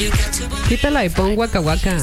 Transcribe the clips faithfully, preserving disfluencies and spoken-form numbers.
Quítala y pon Waka Waka.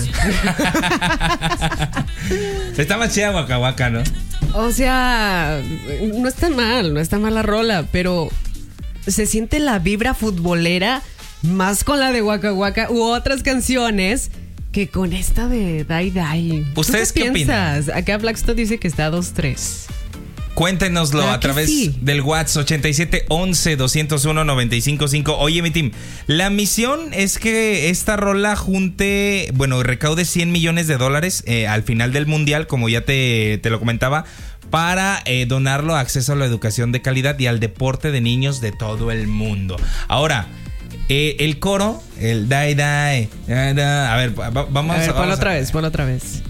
Está más chida Waka Waka, ¿no? O sea, no está mal, no está mal la rola, pero se siente la vibra futbolera más con la de Waka Waka u otras canciones que con esta de Dai Dai. ¿Ustedes qué, qué piensas? Opinan? Acá Blackstone dice que está dos tres. Cuéntenoslo a través sí? del WhatsApp ochenta y siete once doscientos uno noventa y cinco cinco. Oye, mi team, la misión es que esta rola junte, bueno, recaude cien millones de dólares eh, al final del mundial, como ya te, te lo comentaba, para eh, donarlo a acceso a la educación de calidad y al deporte de niños de todo el mundo. Ahora, eh, el coro, el Dai Dai, da, da, a ver, va, vamos a ver, a... ponlo vamos otra a, vez, ponlo otra vez.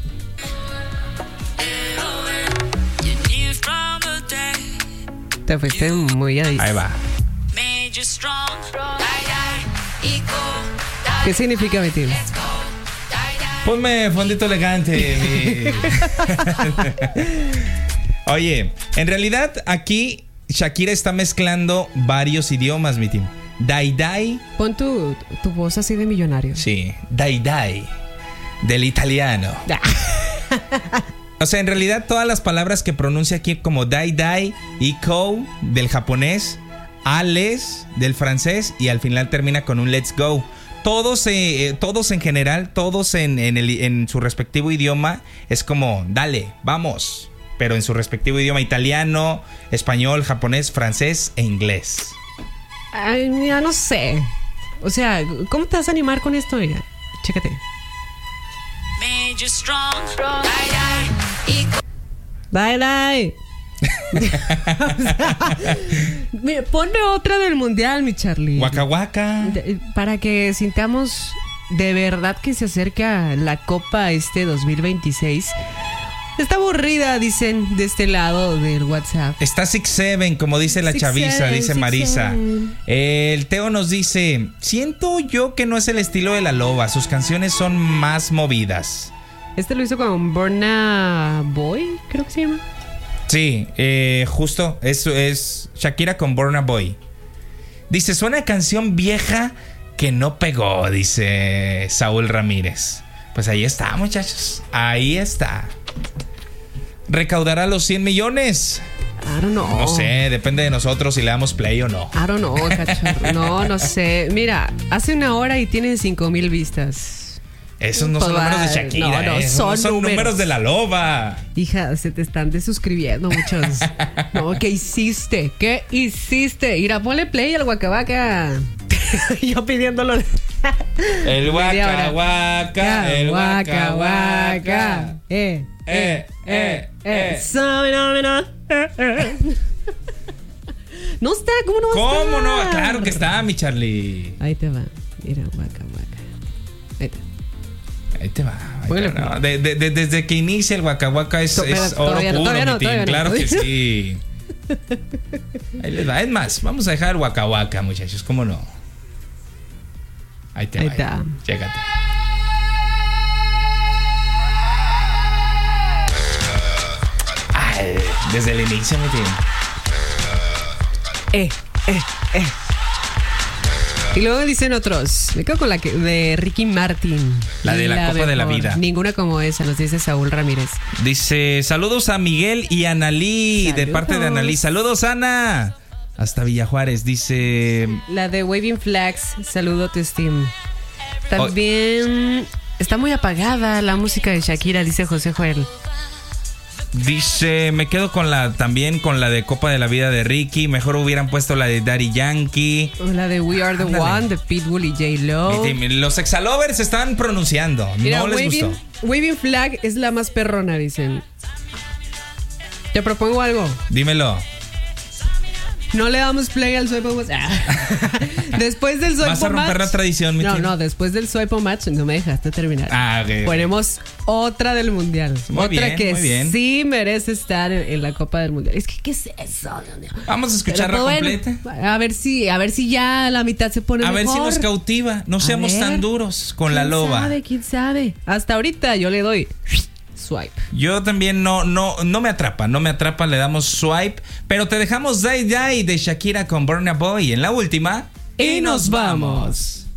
Te fuiste muy ahí. Ahí va. ¿Qué significa, mi tío? Ponme fondito elegante. Mi... Oye, en realidad aquí Shakira está mezclando varios idiomas, mi team. Dai Dai. Pon tu, tu voz así de millonario. Sí, Dai Dai, del italiano. O sea, en realidad todas las palabras que pronuncia aquí como Dai Dai, Iko del japonés, Ales del francés y al final termina con un Let's Go. Todos, eh, todos en general, todos en, en, el, en su respectivo idioma es como dale, vamos. Pero en su respectivo idioma: italiano, español, japonés, francés e inglés. Ay, mira, no sé. O sea, ¿cómo te vas a animar con esto? Mira, chécate. Dai Dai. O sea, mira, ponme otra del mundial, mi Charlie. Waka Waka. De, para que sintamos de verdad que se acerca la Copa este dos mil veintiséis. Está aburrida, dicen de este lado del WhatsApp. Está six seven, como dice la chaviza, dice Marisa. El Teo nos dice: siento yo que no es el estilo de la loba. Sus canciones son más movidas. Este lo hizo con Burna Boy, creo que se llama. Sí, eh, justo, eso es Shakira con Burna Boy. Dice: suena canción vieja que no pegó, dice Saúl Ramírez. Pues ahí está, muchachos, ahí está. ¿Recaudará los cien millones? I don't know. No sé, depende de nosotros si le damos play o no. I don't know, cachorro. No, no sé. Mira, hace una hora y tiene cinco mil vistas. Esos no son números de Shakira, no, no, eh. son, no son números. números de la loba. Hija, se te están desuscribiendo muchos. No, ¿qué hiciste? ¿Qué hiciste? Mira, ponle play al Waka Waka. Yo pidiéndolo. El Waka Waka, el Waka Waka. Eh, eh, eh, eh. No está, ¿cómo no va a estar? ¿Cómo no? Claro que está, mi Charlie. Ahí te va. Mira, Waka Waka. Ahí te Ahí te va. Ahí bueno, te va. No. De, de, de, desde que inicia el Waka Waka es, es oro puro, no, mi no, team. Claro no. que sí. Ahí les va. Es más, vamos a dejar el Waka Waka, muchachos. ¿Cómo no? Ahí te Ahí va. está. Chécate. Ay, desde el inicio, mi team. Eh, eh, eh. Y luego dicen otros. Me quedo con la que, de Ricky Martin. La de la, la Copa mejor. de la Vida. Ninguna como esa, nos dice Saúl Ramírez. Dice: saludos a Miguel y Analí. Saludos. De parte de Analí. Saludos, Ana. Hasta Villajuárez. Dice: la de Waving Flags. Saludos, Steam. También oh. está muy apagada la música de Shakira, dice José Joel. Dice: me quedo con la también con la de Copa de la Vida de Ricky. Mejor hubieran puesto la de Daddy Yankee. O la de We Are the Ándale. One de Pitbull y J-Lo. Los exalovers están pronunciando. Mira, no les waving, gustó. Waving Flag es la más perrona, dicen. Te propongo algo. Dímelo. No le damos play al Swipe Match. Después del Swipe Match. Vas a romper la tradición, mi No, tío. no, después del Swipe Match no me dejaste terminar. Ah, ok. Ponemos otra del mundial. Muy otra bien, que muy bien. sí merece estar en, en la Copa del Mundial. Es que, ¿qué es eso? Vamos a escucharla bueno, completa. A ver si, a ver si ya la mitad se pone A mejor. ver si nos cautiva. No seamos ver, tan duros con la loba. ¿Quién sabe? ¿Quién sabe? Hasta ahorita yo le doy swipe. Yo también no, no, no me atrapa, no me atrapa, le damos swipe. Pero te dejamos Dai Dai de Shakira con Burna Boy en la última. Y nos vamos.